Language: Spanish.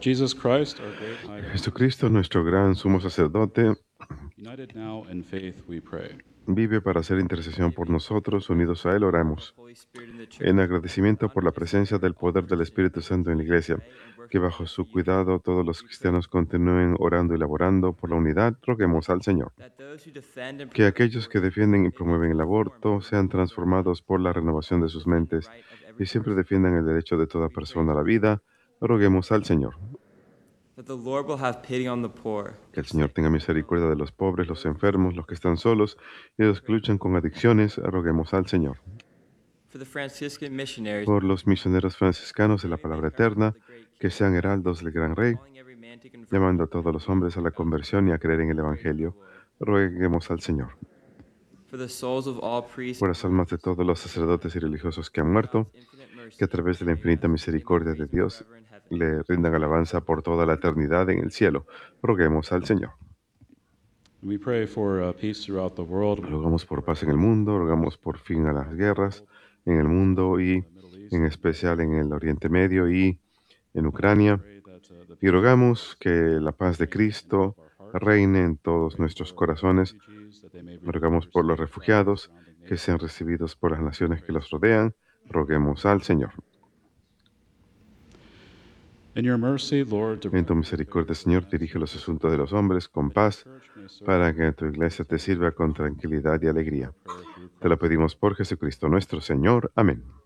Jesus Christ, our great high priest, Jesucristo, nuestro gran sumo sacerdote, united now in faith we pray. vive para hacer intercesión por nosotros. Unidos a Él, oramos. En agradecimiento por la presencia del poder del Espíritu Santo en la Iglesia, que bajo su cuidado todos los cristianos continúen orando y laborando por la unidad, roguemos al Señor. Que aquellos que defienden y promueven el aborto sean transformados por la renovación de sus mentes y siempre defiendan el derecho de toda persona a la vida, roguemos al Señor. Que el Señor tenga misericordia de los pobres, los enfermos, los que están solos y los que luchan con adicciones, roguemos al Señor. Por los misioneros franciscanos de la palabra eterna, que sean heraldos del gran Rey, llamando a todos los hombres a la conversión y a creer en el Evangelio, roguemos al Señor. Por las almas de todos los sacerdotes y religiosos que han muerto, que a través de la infinita misericordia de Dios le rindan alabanza por toda la eternidad en el cielo, roguemos al Señor. We pray for peace throughout the world. Rogamos por paz en el mundo, rogamos por fin a las guerras en el mundo y en especial en el Oriente Medio y en Ucrania. Y rogamos que la paz de Cristo reine en todos nuestros corazones. Rogamos por los refugiados, que sean recibidos por las naciones que los rodean. Roguemos al Señor. In your mercy, Lord, En tu misericordia, Señor, dirige los asuntos de los hombres con paz, para que tu iglesia te sirva con tranquilidad y alegría. Te lo pedimos por Jesucristo nuestro Señor. Amén.